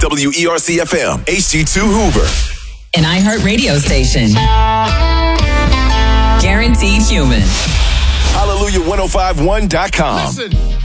WERC-FM, HD2 Hoover. An iHeart radio station. Guaranteed human. Hallelujah1051.com. Listen.